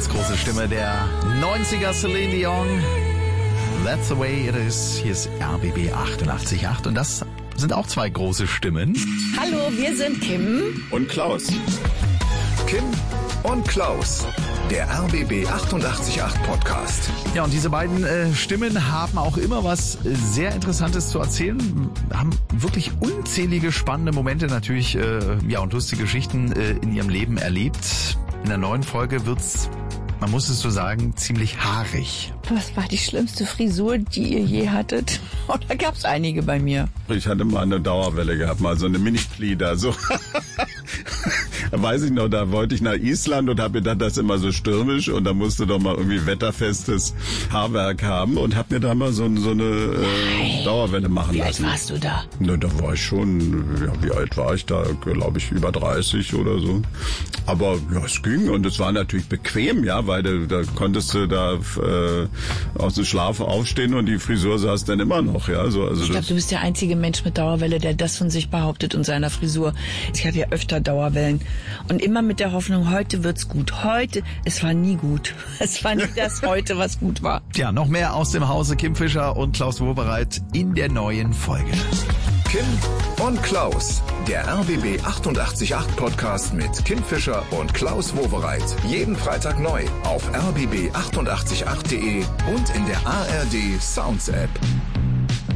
ganz große Stimme der 90er, Celine Dion. That's the way it is. Hier ist RBB 88.8 und das sind auch zwei große Stimmen. Hallo, wir sind Kim und Klaus. Kim und Klaus, der RBB 88.8 Podcast. Ja, und diese beiden Stimmen haben auch immer was sehr Interessantes zu erzählen, haben wirklich unzählige spannende Momente natürlich und lustige Geschichten in ihrem Leben erlebt. In der neuen Folge wird's, man muss es so sagen, ziemlich haarig. Was war die schlimmste Frisur, die ihr je hattet? Oh, da gab's einige bei mir. Ich hatte mal eine Dauerwelle gehabt, mal so eine Mini-Flieder, so. Weiß ich noch, da wollte ich nach Island und habe gedacht, das ist immer so stürmisch und da musste doch mal irgendwie wetterfestes Haarwerk haben und habe mir da mal so eine Dauerwelle machen lassen. Wie alt warst du da? Na, da war ich schon, wie alt war ich da? Glaube ich über 30 oder so. Aber ja, es ging und es war natürlich bequem, ja, weil da konntest du da aus dem Schlaf aufstehen und die Frisur saß dann immer noch, ja. So, also ich glaube, du bist der einzige Mensch mit Dauerwelle, der das von sich behauptet und seiner Frisur. Ich hatte ja öfter Dauerwellen und immer mit der Hoffnung, heute wird's gut. Heute, es war nie gut. Es war nie das heute, was gut war. Ja, noch mehr aus dem Hause Kim Fischer und Klaus Wowereit in der neuen Folge. Kim und Klaus, der RBB 88.8 Podcast mit Kim Fischer und Klaus Wowereit. Jeden Freitag neu auf rbb888.de und in der ARD Sounds App.